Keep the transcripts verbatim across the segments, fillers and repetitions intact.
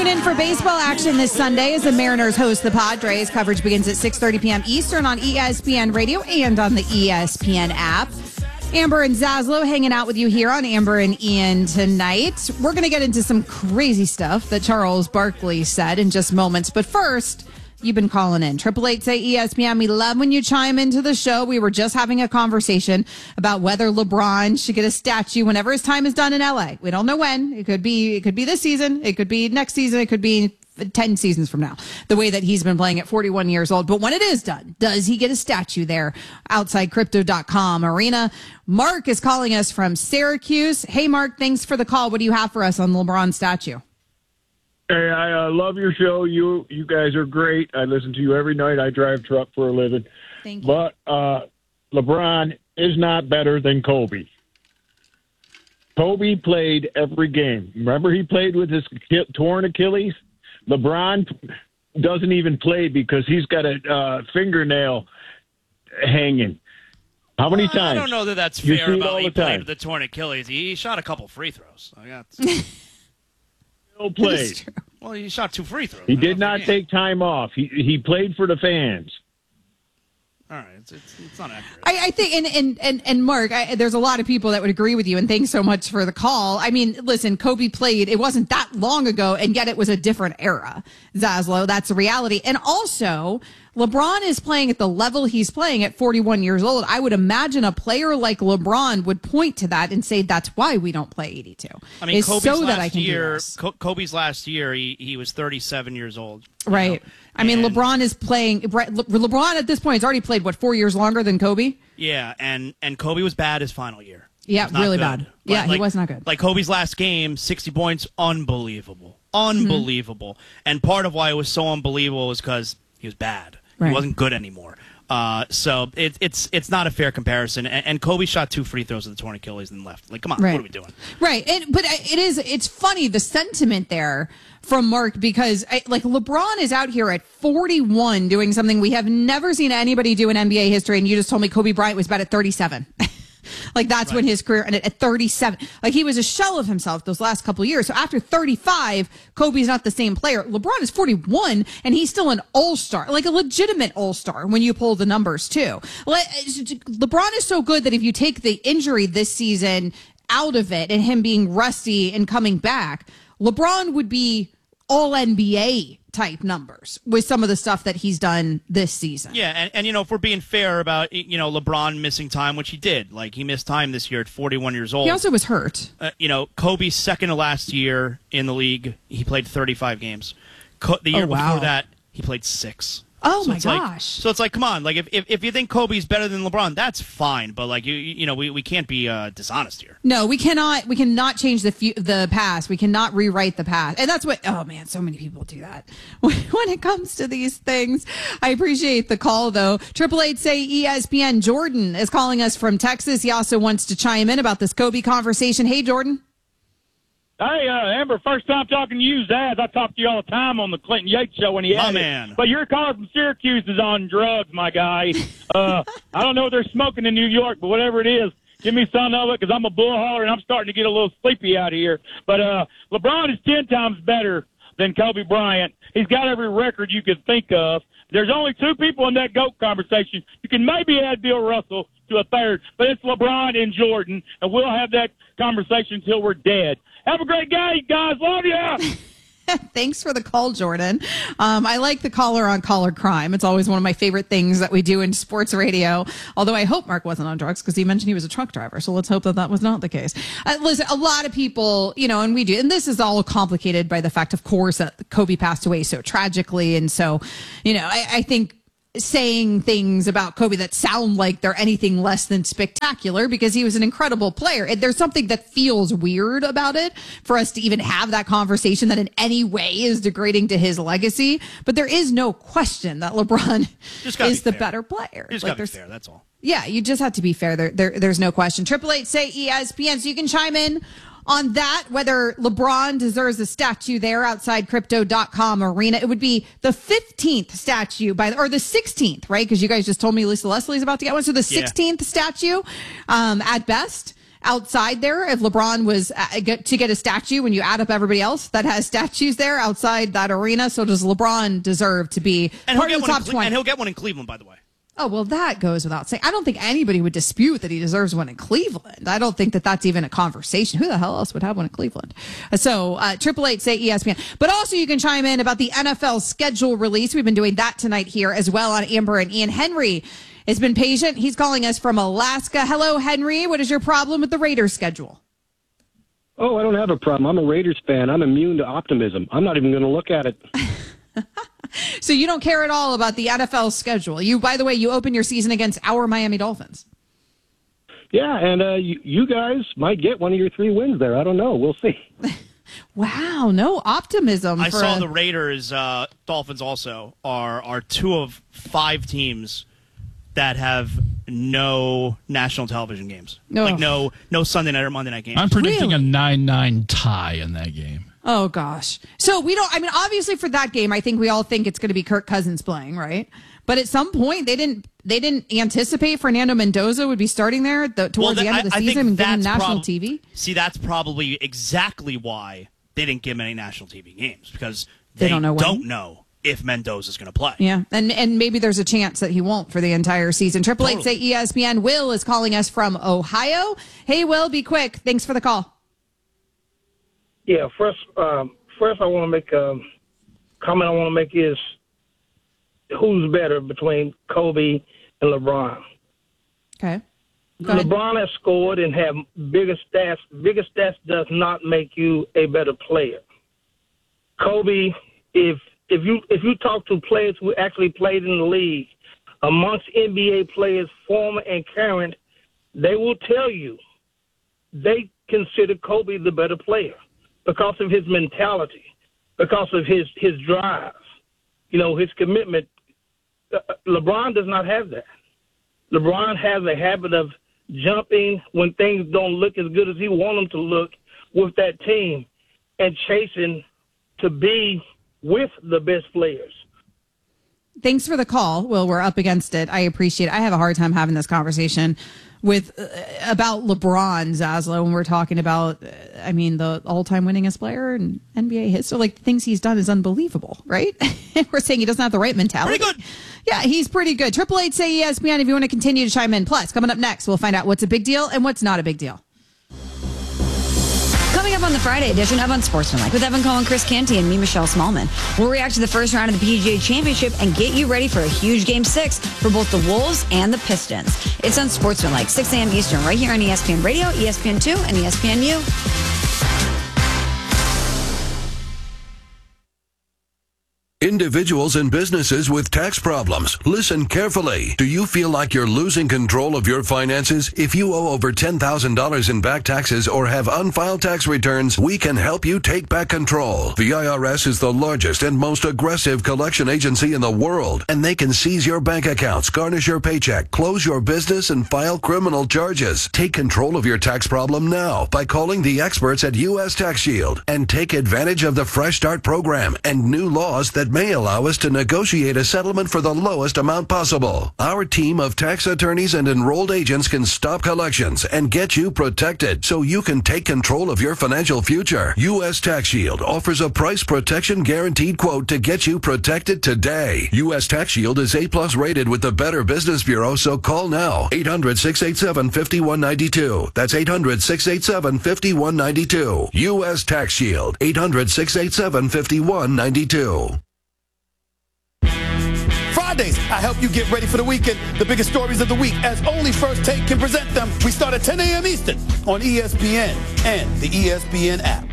Tune in for baseball action this Sunday as the Mariners host the Padres. Coverage begins at six thirty p.m. Eastern on E S P N Radio and on the E S P N app. Amber and Zaslow hanging out with you here on Amber and Ian tonight. We're going to get into some crazy stuff that Charles Barkley said in just moments. But first, you've been calling in. Triple eight say E S P N. We love when you chime into the show. We were just having a conversation about whether LeBron should get a statue whenever his time is done in L A. We don't know when. It could be, it could be this season. It could be next season. It could be ten seasons from now, the way that he's been playing at forty-one years old. But when it is done, does he get a statue there outside crypto dot com arena? Mark is calling us from Syracuse. Hey, Mark, thanks for the call. What do you have for us on the LeBron statue? Hey, I uh, love your show. You you guys are great. I listen to you every night. I drive truck for a living. Thank you. But uh, LeBron is not better than Kobe. Kobe played every game. Remember he played with his torn Achilles? LeBron doesn't even play because he's got a uh, fingernail hanging. How many well, times? I don't know that that's You fair see it about all he the played time. with the torn Achilles. He shot a couple free throws. I got Still played. well, he shot two free throws. He did not take time off. He he played for the fans. All right, it's it's, it's not accurate. I, I think, and and and, and Mark, I, there's a lot of people that would agree with you, and thanks so much for the call. I mean, listen, Kobe played, it wasn't that long ago, and yet it was a different era, Zaslow. That's the reality. And also, LeBron is playing at the level he's playing at forty-one years old. I would imagine a player like LeBron would point to that and say, that's why we don't play eighty-two. I mean, It's Kobe's so last that I can year, do this. Co- Kobe's last year, he, he was thirty-seven years old. Right. know? I mean, And- LeBron is playing, Le- LeBron at this point has already played, what, four years longer than Kobe? Yeah, and, and Kobe was bad his final year. Yeah, He was not really good. bad. Yeah, Like- he was not good. Like Kobe's last game, sixty points, unbelievable. Unbelievable. Mm-hmm. And part of why it was so unbelievable was because he was bad. Right. He wasn't good anymore. Uh, so it, it's it's not a fair comparison. And, and Kobe shot two free throws with the torn Achilles and left. Like, come on, Right. what are we doing? Right. It, but it is, it's funny, the sentiment there from Mark, because I, like LeBron is out here at forty-one doing something we have never seen anybody do in N B A history. And you just told me Kobe Bryant was bad at thirty-seven. Like that's Right. when his career ended at thirty-seven. Like he was a shell of himself those last couple of years. So after thirty-five, Kobe's not the same player. LeBron is forty-one and he's still an all-star, like a legitimate all-star when you pull the numbers too. Le- LeBron is so good that if you take the injury this season out of it and him being rusty and coming back, LeBron would be all N B A type numbers with some of the stuff that he's done this season. Yeah, and, and you know, if we're being fair about, you know, LeBron missing time, which he did. Like, he missed time this year at forty-one years old. He also was hurt. Uh, you know, Kobe's second to last year in the league, he played thirty-five games. Co- the year Oh, wow. before that, he played six. Oh So my it's like- gosh. so it's like, come on, like if, if if you think Kobe's better than LeBron, that's fine. But like you you know, we, we can't be uh, dishonest here. No, we cannot. We cannot change the fu- the past. We cannot rewrite the past, and that's what. Oh man, so many people do that when, when it comes to these things. I appreciate the call though. Triple eight say E S P N. Jordan is calling us from Texas. He also wants to chime in about this Kobe conversation. Hey, Jordan. Hey, uh, Amber, first time talking to you, Zaz. I talk to you all the time on the Clinton Yates show when he My had man. it. But your caller from Syracuse is on drugs, my guy. Uh, I don't know if they're smoking in New York, but whatever it is, give me some of it because I'm a bull hauler and I'm starting to get a little sleepy out here. But uh, LeBron is ten times better than Kobe Bryant. He's got every record you could think of. There's only two people in that GOAT conversation. You can maybe add Bill Russell to a third, but it's LeBron and Jordan, and we'll have that conversation until we're dead. Have a great day, guys. Love ya. Thanks for the call, Jordan. Um, I like the caller on caller crime. It's always one of my favorite things that we do in sports radio. Although I hope Mark wasn't on drugs because he mentioned he was a truck driver. So let's hope that that was not the case. Uh, listen, a lot of people, you know, and we do, and this is all complicated by the fact, of course, that Kobe passed away so tragically. And so, you know, I, I think saying things about Kobe that sound like they're anything less than spectacular because he was an incredible player. And there's something that feels weird about it for us to even have that conversation that in any way is degrading to his legacy. But there is no question that LeBron Just gotta is be the fair. better player. You just Like, gotta be there's- fair, that's all. Yeah, you just have to be fair. There, there, there's no question. Triple eight say E S P N, so you can chime in on that, whether LeBron deserves a statue there outside crypto dot com arena. It would be the fifteenth statue by, the, or the sixteenth, right? Because you guys just told me Lisa Leslie's about to get one. So the Yeah. sixteenth statue um, at best outside there, if LeBron was uh, get, to get a statue, when you add up everybody else that has statues there outside that arena, so does LeBron deserve to be and part he'll of the get one top in Cle- twenty? And he'll get one in Cleveland, by the way. Oh, well, that goes without saying. I don't think anybody would dispute that he deserves one in Cleveland. I don't think that that's even a conversation. Who the hell else would have one in Cleveland? So, uh, triple eight say E S P N. But also you can chime in about the N F L schedule release. We've been doing that tonight here as well on Amber and Ian. Henry has been patient. He's calling us from Alaska. Hello, Henry. What is your problem with the Raiders schedule? Oh, I don't have a problem. I'm a Raiders fan. I'm immune to optimism. I'm not even going to look at it. So you don't care at all about the N F L schedule. You, by the way, you open your season against our Miami Dolphins. Yeah, and uh, you, you guys might get one of your three wins there. I don't know. We'll see. Wow, no optimism. I for saw a- the Raiders, uh, Dolphins also are are two of five teams that have no national television games. No. Like no no Sunday night or Monday night games. I'm predicting Really? a nine nine tie in that game. Oh, gosh. So we don't, I mean, obviously for that game, I think we all think it's going to be Kirk Cousins playing, right? But at some point, they didn't they didn't anticipate Fernando Mendoza would be starting there the, towards Well, the end I- of the I think season and give him that's national prob- T V. See, that's probably exactly why they didn't give him any national T V games, because They they, don't know when. don't know if Mendoza's going to play. Yeah, and and maybe there's a chance that he won't for the entire season. Triple eight say Totally. E S P N. Will is calling us from Ohio. Hey, Will, be quick. Thanks for the call. Yeah, first, um, first I want to make a comment. I want to make is who's better between Kobe and LeBron. Okay. Go ahead. LeBron has scored and have bigger stats. Bigger stats does not make you a better player. Kobe, if if you if you talk to players who actually played in the league, amongst N B A players, former and current, they will tell you they consider Kobe the better player because of his mentality, because of his his drive, you know, his commitment. Uh, LeBron does not have that. LeBron has a habit of jumping when things don't look as good as he wants them to look with that team and chasing to be with the best players. Thanks for the call. Will, we're up against it. I appreciate it. I have a hard time having this conversation with uh, about LeBron, Zaslow, when we're talking about, uh, I mean, the all-time winningest player in N B A history. Like, the things he's done is unbelievable, right? We're saying he doesn't have the right mentality. Pretty good. Yeah, he's pretty good. Triple eight say E S P N if you want to continue to chime in. Plus, coming up next, we'll find out what's a big deal and what's not a big deal. Coming up on the Friday edition of Unsportsmanlike with Evan Cohen, Chris Canty, and me, Michelle Smallman. We'll react to the first round of the P G A Championship and get you ready for a huge Game six for both the Wolves and the Pistons. It's Unsportsmanlike, six a.m. Eastern, right here on E S P N Radio, E S P N two, and E S P N U. Individuals and businesses with tax problems, listen carefully. Do you feel like you're losing control of your finances? If you owe over ten thousand dollars in back taxes or have unfiled tax returns, we can help you take back control. The I R S is the largest and most aggressive collection agency in the world, and they can seize your bank accounts, garnish your paycheck, close your business, and file criminal charges. Take control of your tax problem now by calling the experts at U S Tax Shield and take advantage of the Fresh Start program and new laws that may allow us to negotiate a settlement for the lowest amount possible. Our team of tax attorneys and enrolled agents can stop collections and get you protected so you can take control of your financial future. U S Tax Shield offers a price protection guaranteed quote to get you protected today. U S Tax Shield is A plus rated with the Better Business Bureau, so call now. eight hundred, six eight seven, five one nine two. That's eight hundred, six eight seven, five one nine two. U S Tax Shield. eight hundred, six eight seven, five one nine two. Fridays, I help you get ready for the weekend. The biggest stories of the week, as only First Take can present them. We start at ten a.m. Eastern on E S P N and the E S P N app.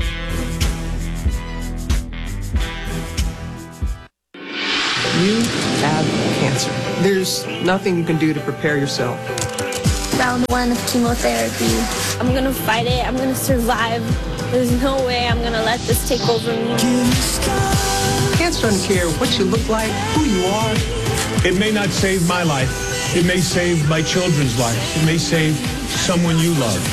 You have cancer. There's nothing you can do to prepare yourself. Round one of chemotherapy. I'm gonna fight it. I'm gonna survive. There's no way I'm gonna let this take over me. Cancer doesn't care what you look like, who you are. It may not save my life. It may save my children's lives. It may save someone you love.